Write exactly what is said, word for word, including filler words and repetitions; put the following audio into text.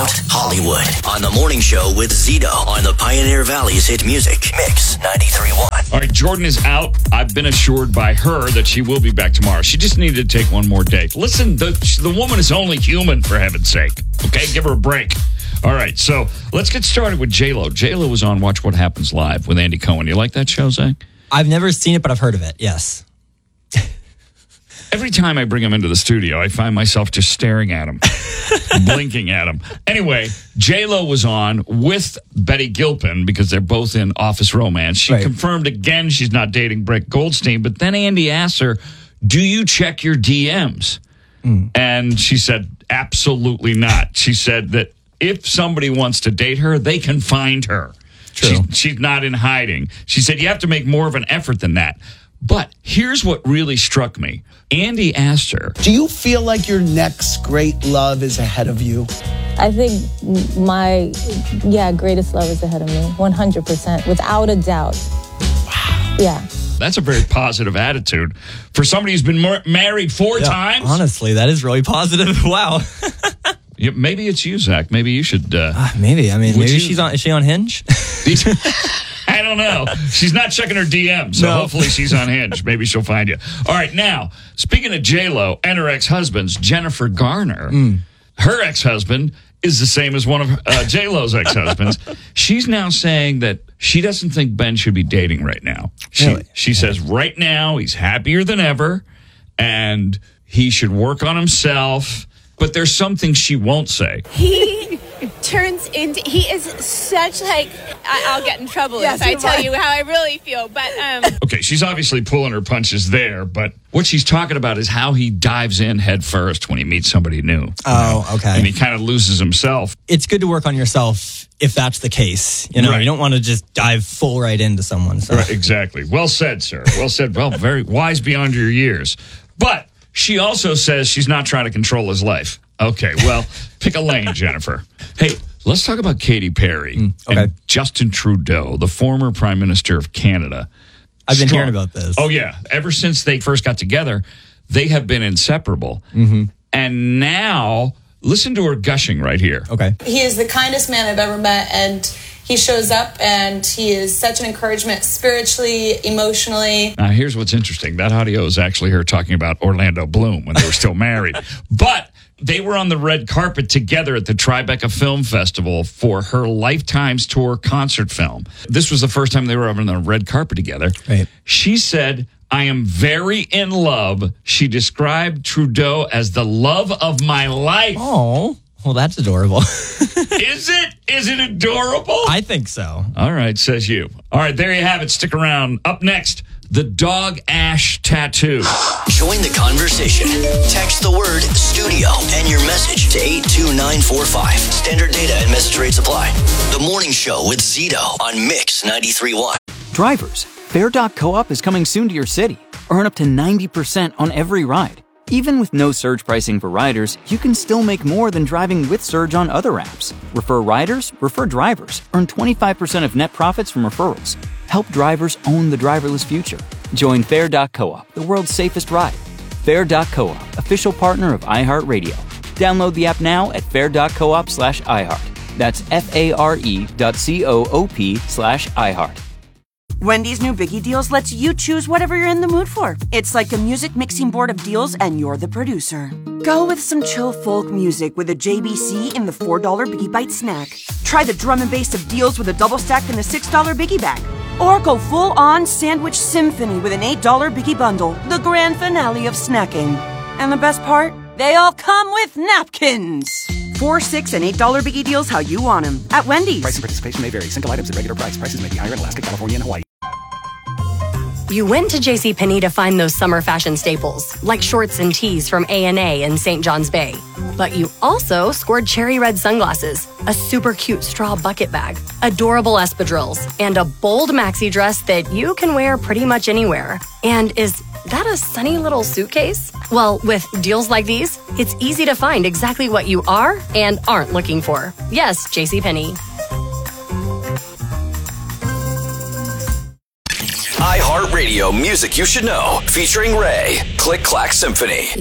about Hollywood on the morning show with Zito on the Pioneer Valley's hit music Mix ninety-three point one. All right, Jordan is out. I've been assured by her that she will be back tomorrow. She just needed to take one more day. Listen, the, the woman is only human, for heaven's sake. Okay, give her a break. All right, so let's get started with J-Lo. J-Lo was on Watch What Happens Live with Andy Cohen. You like that show, Zach? I've never seen it, but I've heard of it, yes. Every time I bring him into the studio, I find myself just staring at him, blinking at him. Anyway, J-Lo was on with Betty Gilpin because they're both in Office Romance. She right. confirmed again she's not dating Brett Goldstein, but then Andy asked her, do you check your D Ms? Mm. And she said, absolutely not. She said that if somebody wants to date her, they can find her. She's, she's not in hiding. She said, you have to make more of an effort than that. But here's what really struck me. Andy asked her, do you feel like your next great love is ahead of you? I think my, yeah, greatest love is ahead of me, one hundred percent, without a doubt. Wow. Yeah. That's a very positive attitude for somebody who's been mar- married four yeah, times. Honestly, that is really positive. Wow. Yeah, maybe it's you, Zach. Maybe you should. Uh, uh, maybe. I mean, maybe you, she's on. Is she on Hinge? I don't know. She's not checking her D Ms, so no. hopefully she's on Hinge. Maybe she'll find you. All right, now, speaking of J-Lo and her ex-husbands, Jennifer Garner, mm. her ex-husband is the same as one of uh, J-Lo's ex-husbands. She's now saying that she doesn't think Ben should be dating right now. She, really? she yeah. says right now he's happier than ever, and he should work on himself. But there's something she won't say. He turns into, he is such like, I, I'll get in trouble yes, if I tell right. you how I really feel, but. Um. Okay, she's obviously pulling her punches there, but what she's talking about is how he dives in head first when he meets somebody new. Oh, know? okay. And he kind of loses himself. It's good to work on yourself if that's the case. You know, right. you don't want to just dive full right into someone. So. Right, exactly. Well said, sir. Well said. Well, very wise beyond your years. But she also says she's not trying to control his life. Okay, well, pick a lane, Jennifer. Hey, let's talk about Katy Perry mm, okay. and Justin Trudeau, the former Prime Minister of Canada. I've been Strong. hearing about this. Oh, yeah. Ever since they first got together, they have been inseparable. Mm-hmm. And now, listen to her gushing right here. Okay. He is the kindest man I've ever met, and he shows up, and he is such an encouragement spiritually, emotionally. Now, here's what's interesting. That audio is actually her talking about Orlando Bloom when they were still married. But they were on the red carpet together at the Tribeca Film Festival for her Lifetimes Tour concert film. This was the first time they were on the red carpet together. Right. She said, I am very in love. She described Trudeau as the love of my life. Oh, well, that's adorable. Is it? Is it adorable? I think so. All right, says you. All right, there you have it. Stick around. Up next, the dog ash tattoo. Join the conversation. Text the word studio and your message to eight two nine four five. Standard data and message rates apply. The morning show with Zito on Mix ninety-three point one. Drivers, Fare dot co-op is coming soon to your city. Earn up to ninety percent on every ride. Even with no surge pricing for riders, you can still make more than driving with Surge on other apps. Refer riders, refer drivers. Earn twenty-five percent of net profits from referrals. Help drivers own the driverless future. Join Fare dot co-op, the world's safest ride. Fare dot co-op, official partner of iHeartRadio. Download the app now at fare dot coop slash iHeart. That's F-A-R-E dot C-O-O-P slash iHeart. Wendy's new Biggie Deals lets you choose whatever you're in the mood for. It's like a music mixing board of deals, and you're the producer. Go with some chill folk music with a J B C in the four dollar Biggie Bite snack. Try the drum and bass of deals with a double stack in the six dollar Biggie Bag. Or go full-on sandwich symphony with an eight dollar Biggie Bundle, the grand finale of snacking. And the best part? They all come with napkins. Four, six, and eight dollar Biggie Deals how you want them at Wendy's. Price and participation may vary. Single items at regular price. Prices may be higher in Alaska, California, and Hawaii. You went to JCPenney to find those summer fashion staples, like shorts and tees from A and A in Saint John's Bay. But you also scored cherry red sunglasses, a super cute straw bucket bag, adorable espadrilles, and a bold maxi dress that you can wear pretty much anywhere. And is that a sunny little suitcase? Well, with deals like these, it's easy to find exactly what you are and aren't looking for. Yes, JCPenney. iHeartRadio Music You Should Know, featuring Ray. Click Clack Symphony.